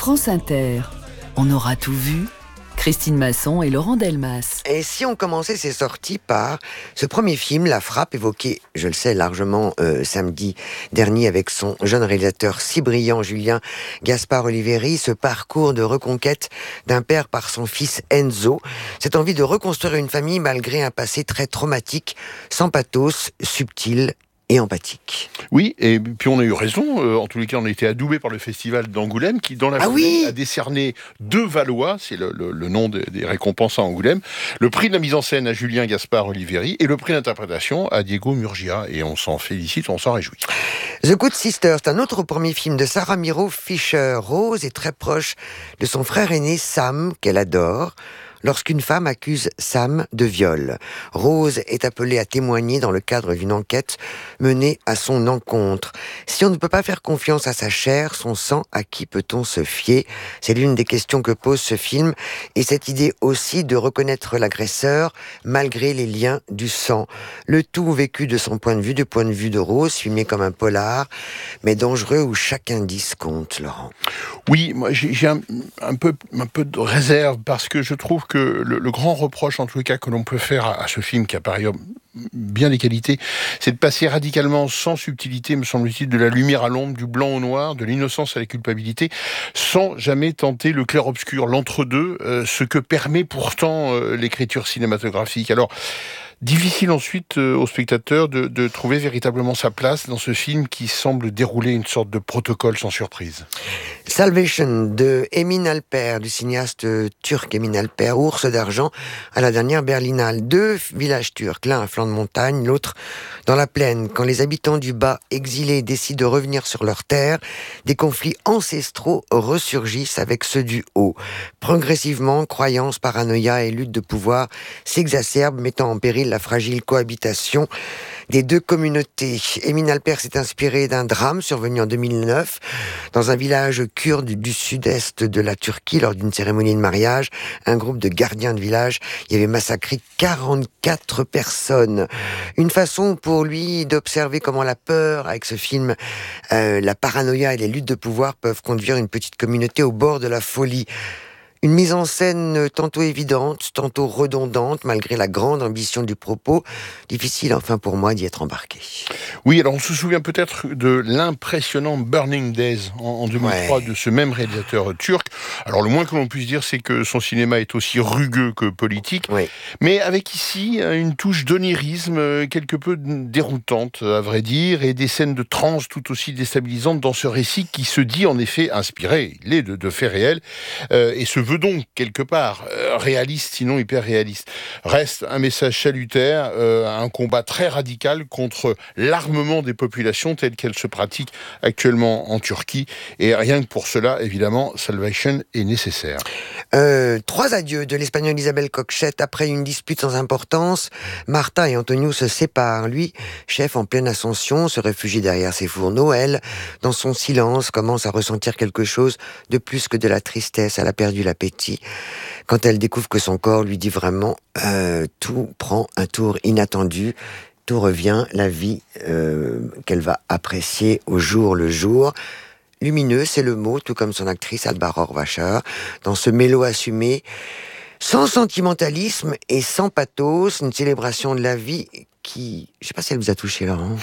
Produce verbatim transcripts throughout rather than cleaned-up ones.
France Inter. On aura tout vu. Christine Masson et Laurent Delmas. Et si on commençait ces sorties par ce premier film, La Frappe, évoqué, je le sais, largement euh, samedi dernier avec son jeune réalisateur si brillant, Julien Gaspard Oliveri, ce parcours de reconquête d'un père par son fils Enzo, cette envie de reconstruire une famille malgré un passé très traumatique, sans pathos, subtil et empathique. Oui, et puis on a eu raison. Euh, en tous les cas, on a été adoubés par le festival d'Angoulême qui, dans la ah foulée, oui a décerné deux Valois, c'est le, le, le nom de, des récompenses à Angoulême, le prix de la mise en scène à Julien Gaspard Oliveri et le prix d'interprétation à Diego Murgia. Et on s'en félicite, on s'en réjouit. The Good Sister, c'est un autre premier film de Sarah Miro Fisher. Rose est très proche de son frère aîné Sam, qu'elle adore, lorsqu'une femme accuse Sam de viol. Rose est appelée à témoigner dans le cadre d'une enquête menée à son encontre. Si on ne peut pas faire confiance à sa chair, son sang, à qui peut-on se fier ? C'est l'une des questions que pose ce film, et cette idée aussi de reconnaître l'agresseur malgré les liens du sang. Le tout vécu de son point de vue, du point de vue de Rose, filmé comme un polar, mais dangereux où chaque indice compte, Laurent. Oui, moi j'ai, j'ai un, un, peu, un peu de réserve parce que je trouve que le, le grand reproche, en tout cas, que l'on peut faire à, à ce film, qui a par ailleurs bien des qualités, c'est de passer radicalement, sans subtilité, me semble-t-il, de la lumière à l'ombre, du blanc au noir, de l'innocence à la culpabilité, sans jamais tenter le clair-obscur, l'entre-deux, euh, ce que permet pourtant euh, l'écriture cinématographique. Alors, difficile ensuite euh, au spectateur de, de trouver véritablement sa place dans ce film qui semble dérouler une sorte de protocole sans surprise. Salvation de Emin Alper, du cinéaste turc Emin Alper, Ours d'argent à la dernière Berlinale. Deux villages turcs, l'un à flanc de montagne, l'autre dans la plaine. Quand les habitants du bas, exilés, décident de revenir sur leur terre, des conflits ancestraux ressurgissent avec ceux du haut. Progressivement, croyances, paranoïa et lutte de pouvoir s'exacerbent, mettant en péril la fragile cohabitation des deux communautés. Emin Alper s'est inspiré d'un drame survenu en deux mille neuf dans un village kurde du sud-est de la Turquie. Lors d'une cérémonie de mariage, un groupe de gardiens de village y avait massacré quarante-quatre personnes. Une façon pour lui d'observer comment la peur, avec ce film, euh, la paranoïa et les luttes de pouvoir peuvent conduire une petite communauté au bord de la folie. Une mise en scène tantôt évidente, tantôt redondante, malgré la grande ambition du propos. Difficile, enfin, pour moi, d'y être embarqué. Oui, alors on se souvient peut-être de l'impressionnant Burning Days en, en deux mille trois, ouais, de ce même réalisateur turc. Alors le moins que l'on puisse dire, c'est que son cinéma est aussi rugueux que politique, oui, mais avec ici une touche d'onirisme quelque peu déroutante, à vrai dire, et des scènes de transe tout aussi déstabilisantes dans ce récit qui se dit en effet inspiré, il est de, de faits réels, euh, et se veut donc, quelque part, euh, réaliste, sinon hyper réaliste. Reste un message salutaire, euh, un combat très radical contre l'armement des populations telles qu'elles se pratiquent actuellement en Turquie. Et rien que pour cela, évidemment, Salvation est nécessaire. Euh, trois adieux de l'Espagnole Isabelle Coixet. Après une dispute sans importance, Marta et Antonio se séparent. Lui, chef en pleine ascension, se réfugie derrière ses fourneaux. Elle, dans son silence, commence à ressentir quelque chose de plus que de la tristesse. Elle a perdu l'appétit. Quand elle découvre que son corps lui dit vraiment euh, tout prend un tour inattendu, tout revient, la vie euh, qu'elle va apprécier au jour le jour. Lumineux, c'est le mot, tout comme son actrice Alba Rohrwacher, dans ce mélo assumé, sans sentimentalisme et sans pathos, une célébration de la vie qui... Je ne sais pas si elle vous a touché, Laurent.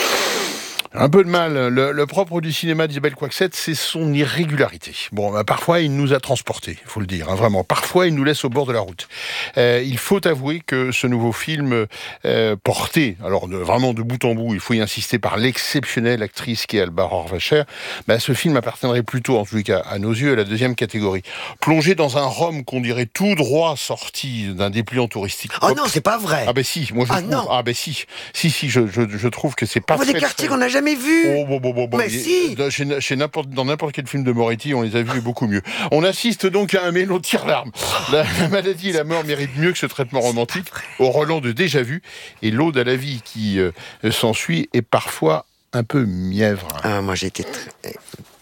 Un peu de mal. Le, le propre du cinéma d'Isabelle Coixet, c'est son irrégularité. Bon, bah, parfois, il nous a transportés, il faut le dire, hein, vraiment. Parfois, il nous laisse au bord de la route. Euh, il faut avouer que ce nouveau film euh, porté, alors de, vraiment de bout en bout, il faut y insister, par l'exceptionnelle actrice qui est Alba Rohrwacher, bah, ce film appartiendrait plutôt, en tout cas à nos yeux, à la deuxième catégorie. Plongé dans un Rome qu'on dirait tout droit sorti d'un dépliant touristique. Oh non, c'est pas vrai. Ah ben si, moi je ah trouve. Non. Ah ben si, si, si, je, je, je trouve que c'est pas. On voit des quartiers qu'on n'a jamais vu. Oh, bon, bon, bon, bon. Mais si. Chez, chez n'importe, dans n'importe quel film de Moretti, on les a vus beaucoup mieux. On assiste donc à un mélo tire-larme. La, la maladie et la mort méritent mieux que ce traitement romantique, au relent de déjà-vu, et l'ode à la vie qui euh, s'ensuit est parfois un peu mièvre. Ah, moi j'ai été très...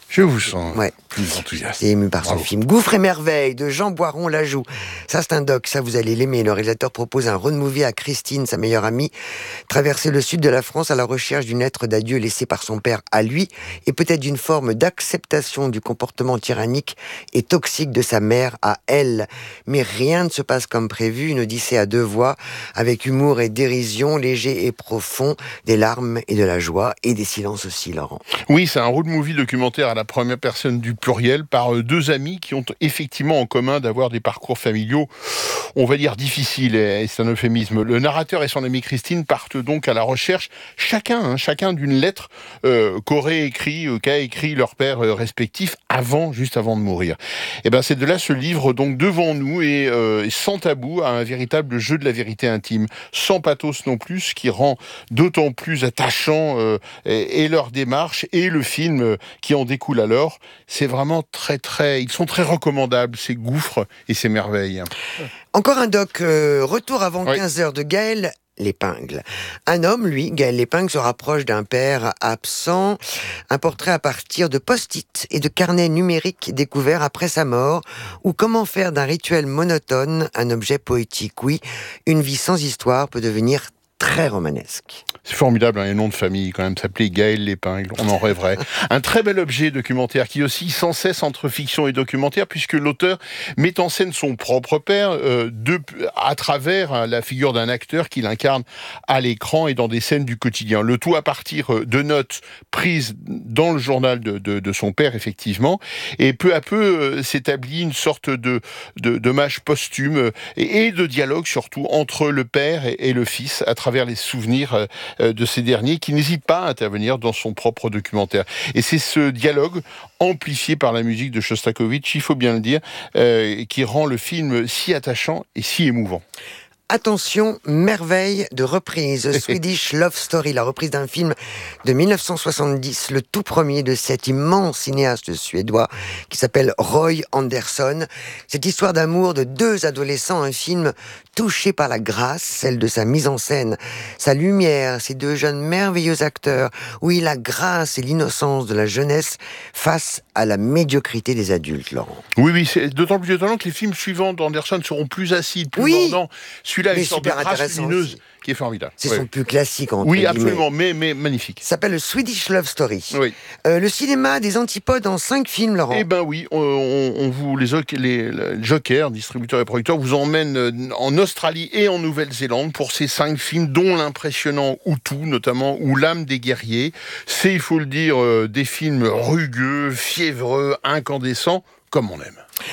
Je vous sens ouais. plus enthousiaste. Et ému par Bravo. son film. Gouffre et merveille de Jean Boiron-Lajoux. Ça, c'est un doc, ça vous allez l'aimer. Le réalisateur propose un road movie à Christine, sa meilleure amie, traverser le sud de la France à la recherche d'une lettre d'adieu laissée par son père à lui, et peut-être d'une forme d'acceptation du comportement tyrannique et toxique de sa mère à elle. Mais rien ne se passe comme prévu, une odyssée à deux voix, avec humour et dérision, léger et profond, des larmes et de la joie, et des silences aussi, Laurent. Oui, c'est un road movie documentaire à la première personne du pluriel par deux amis qui ont effectivement en commun d'avoir des parcours familiaux, on va dire difficiles, et c'est un euphémisme. Le narrateur et son amie Christine partent donc à la recherche, chacun, hein, chacun d'une lettre euh, qu'aurait écrit, euh, qu'a écrit leur père euh, respectif avant, juste avant de mourir. Et ben c'est de là ce livre donc devant nous et euh, sans tabou, à un véritable jeu de la vérité intime, sans pathos non plus, ce qui rend d'autant plus attachant euh, et, et leur démarche et le film euh, qui en découle alors. C'est vraiment très très, ils sont très recommandables, ces gouffres et ces merveilles. Encore un doc, euh, retour avant oui. quinze heures de Gaël Lépingle. Un homme, lui, Gaël Lépingle, se rapproche d'un père absent. Un portrait à partir de post-it et de carnets numériques découverts après sa mort, ou comment faire d'un rituel monotone un objet poétique. Oui, une vie sans histoire peut devenir très romanesque. C'est formidable, hein, les noms de famille, quand même, s'appelait Gaël Lépingle, on en rêverait. Un très bel objet documentaire qui oscille sans cesse entre fiction et documentaire, puisque l'auteur met en scène son propre père euh, de, à travers hein, la figure d'un acteur qu'il incarne à l'écran et dans des scènes du quotidien. Le tout à partir de notes prises dans le journal de, de, de son père, effectivement, et peu à peu euh, s'établit une sorte de, de, d'hommage posthume euh, et, et de dialogue surtout entre le père et, et le fils à travers les souvenirs euh, de ces derniers qui n'hésitent pas à intervenir dans son propre documentaire. Et c'est ce dialogue amplifié par la musique de Shostakovich, il faut bien le dire, euh, qui rend le film si attachant et si émouvant. Attention, merveille de reprise. Swedish Love Story, la reprise d'un film de mille neuf cent soixante-dix, le tout premier de cet immense cinéaste suédois qui s'appelle Roy Andersson. Cette histoire d'amour de deux adolescents, un film touché par la grâce, celle de sa mise en scène, sa lumière, ces deux jeunes merveilleux acteurs. Oui, la grâce et l'innocence de la jeunesse face à la médiocrité des adultes, Laurent. Oui, oui, c'est d'autant plus étonnant que les films suivants d'Anderson seront plus acides, plus oui. mordants. Celui-là, mais une sorte de trace lumineuse aussi. Qui est formidable. C'est oui. son plus classique, entre Oui, guillemets. absolument, mais, mais magnifique. Ça s'appelle le Swedish Love Story. Oui. Euh, le cinéma des antipodes en cinq films, Laurent. Eh ben oui, on, on, on vous les, les, les Joker, distributeurs et producteurs, vous emmènent en Australie et en Nouvelle-Zélande pour ces cinq films, dont l'impressionnant Hutu, notamment, ou L'âme des guerriers. C'est, il faut le dire, euh, des films rugueux, fiévreux, incandescents, comme on aime.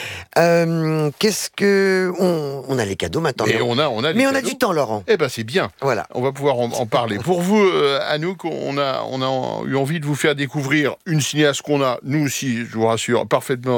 Euh, qu'est-ce que... On, on a les cadeaux maintenant. Et on a, on a les Mais cadeaux. on a du temps, Laurent. Eh ben c'est bien. Voilà. On va pouvoir en, en parler. Pour vous, euh, Anouk, on a, on a eu envie de vous faire découvrir une cinéaste qu'on a, nous aussi, je vous rassure, parfaitement